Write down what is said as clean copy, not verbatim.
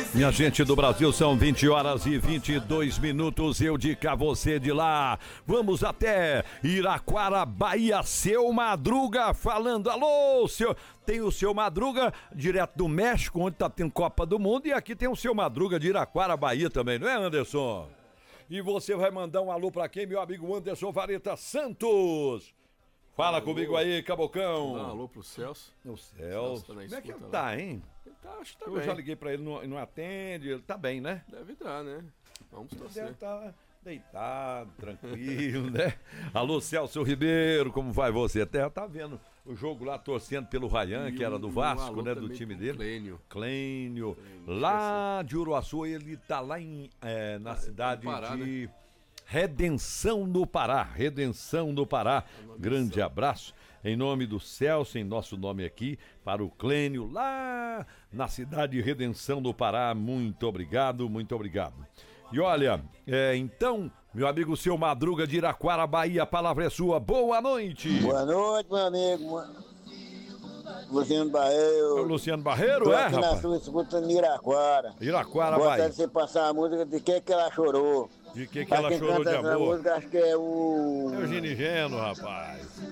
Minha gente do Brasil, são 20 horas e 22 minutos. Eu digo a você de lá. Vamos até Iraquara, Bahia. Seu Madruga falando. Alô, seu... Tem o seu Madruga direto do México, onde tá tendo Copa do Mundo. E aqui tem o seu Madruga de Iraquara, Bahia também, não é, Anderson? E você vai mandar um alô pra quem, meu amigo Anderson Vareta Santos? Fala alô. Comigo aí, Cabocão. Um alô pro Celso. O Celso. Como é que ele tá, hein? Ele tá, acho que tá Eu bem. já liguei pra ele, não atende, ele tá bem, né? Deve estar, né? Vamos torcer. Deve estar deitado, tranquilo, né? Alô, Celso Ribeiro, como vai você? Até tá vendo o jogo lá, torcendo pelo Ryan, que era do Vasco, né? Do time dele. Clênio. Lá de Uruaçu, ele tá lá na cidade Pará, de... né? Redenção do Pará, Redenção do Pará. Grande abraço em nome do Celso, em nosso nome aqui, para o Clênio, lá na cidade de Redenção do Pará. Muito obrigado, muito obrigado. E olha, então, meu amigo Seu Madruga de Iraquara, Bahia, a palavra é sua. Boa noite. Boa noite, meu amigo. Luciano Barreiro. É o Luciano Barreiro, Tô é, aqui rapaz? na sua escutando Iraquara. Iraquara, Gostaria Bahia. de você passar a música de que ela chorou. De que ela chorou de essa amor? música, acho que é o... É o Ginigeno, rapaz.